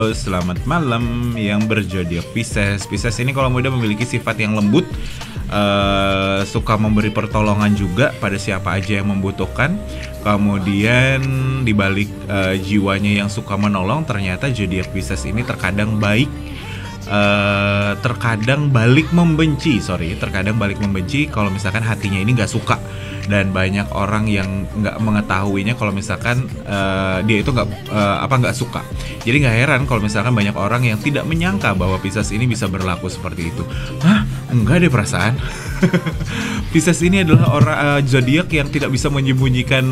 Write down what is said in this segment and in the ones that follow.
Selamat malam yang berzodiak Pisces. Pisces ini kalau muda memiliki sifat yang lembut, suka memberi pertolongan juga pada siapa aja yang membutuhkan. Kemudian dibalik jiwanya yang suka menolong, ternyata zodiak Pisces ini terkadang baik, terkadang balik membenci. Terkadang balik membenci kalau misalkan hatinya ini nggak suka. Dan banyak orang yang nggak mengetahuinya kalau misalkan dia itu nggak suka. Jadi nggak heran kalau misalkan banyak orang yang tidak menyangka bahwa Pisces ini bisa berlaku seperti itu. Hah? Enggak deh perasaan. Pisces ini adalah orang zodiak yang tidak bisa menyembunyikan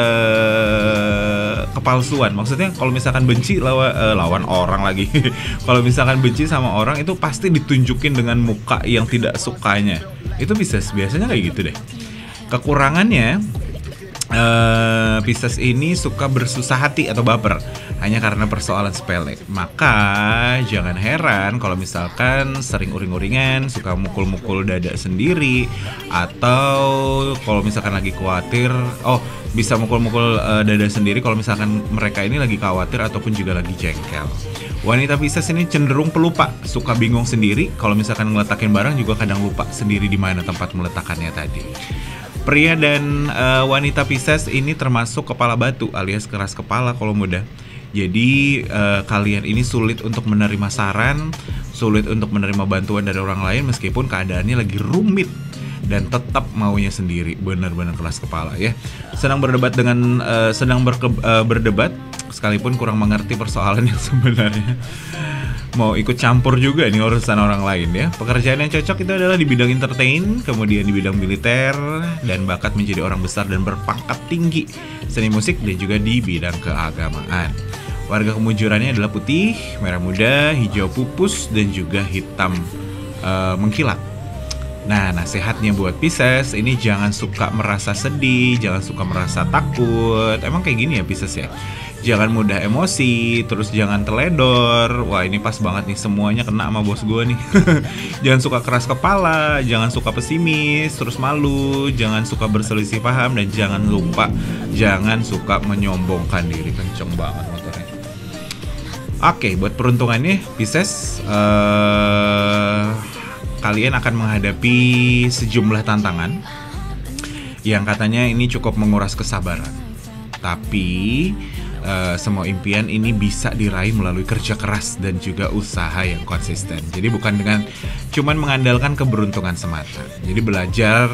kepalsuan. Maksudnya kalau misalkan benci lawan orang lagi. Kalau misalkan benci sama orang itu pasti ditunjukin dengan muka yang tidak sukanya. Itu Pisces biasanya kayak gitu deh. Kekurangannya, Pisces ini suka bersusah hati atau baper hanya karena persoalan sepele. Maka jangan heran kalau misalkan sering uring-uringan, suka mukul-mukul dada sendiri, atau kalau misalkan lagi khawatir, bisa mukul-mukul dada sendiri kalau misalkan mereka ini lagi khawatir ataupun juga lagi jengkel. Wanita Pisces ini cenderung pelupa, suka bingung sendiri. Kalau misalkan ngeletakin barang juga kadang lupa sendiri di mana tempat meletakkannya tadi. Pria dan wanita Pisces ini termasuk kepala batu alias keras kepala kalau muda. Jadi kalian ini sulit untuk menerima saran, sulit untuk menerima bantuan dari orang lain meskipun keadaannya lagi rumit, dan tetap maunya sendiri. Benar-benar keras kepala ya. Sedang berdebat berdebat sekalipun kurang mengerti persoalan yang sebenarnya. Mau ikut campur juga nih urusan orang lain ya. Pekerjaan yang cocok itu adalah di bidang entertain, kemudian di bidang militer, dan bakat menjadi orang besar dan berpangkat tinggi, seni musik, dan juga di bidang keagamaan. Warga kemujurannya adalah putih, merah muda, hijau pupus, dan juga hitam mengkilat. Nah, nasihatnya buat Pisces ini jangan suka merasa sedih, jangan suka merasa takut. Emang kayak gini ya Pisces ya. Jangan mudah emosi, terus jangan teledor. Wah, ini pas banget nih, semuanya kena sama bos gue nih. Jangan suka keras kepala, jangan suka pesimis, terus malu, jangan suka berselisih paham, dan jangan lupa jangan suka menyombongkan diri. Kenceng banget motornya. Oke, buat peruntungannya Pisces, kalian akan menghadapi sejumlah tantangan yang katanya ini cukup menguras kesabaran. Tapi semua impian ini bisa diraih melalui kerja keras dan juga usaha yang konsisten. Jadi bukan dengan cuman mengandalkan keberuntungan semata. Jadi belajar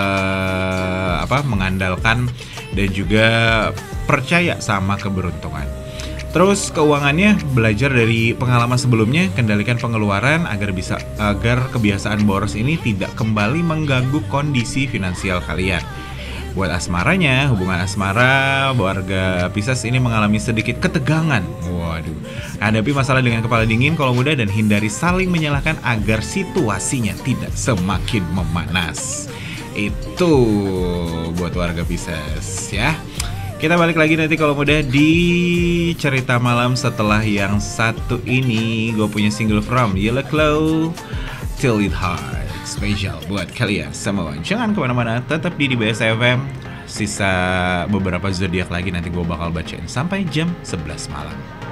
mengandalkan dan juga percaya sama keberuntungan. Terus keuangannya, belajar dari pengalaman sebelumnya, kendalikan pengeluaran agar kebiasaan boros ini tidak kembali mengganggu kondisi finansial kalian. Buat asmaranya, hubungan asmara warga Pisces ini mengalami sedikit ketegangan. Waduh, hadapi masalah dengan kepala dingin kalau muda, dan hindari saling menyalahkan agar situasinya tidak semakin memanas. Itu buat warga Pisces ya. Kita balik lagi nanti kalau muda di cerita malam setelah yang satu ini. Gue punya single from Yellow Claw, Till It Hard, spesial buat kalian semua. Jangan kemana-mana, tetap di DBS FM. Sisa beberapa zodiak lagi nanti gue bakal bacain sampai jam 11 malam.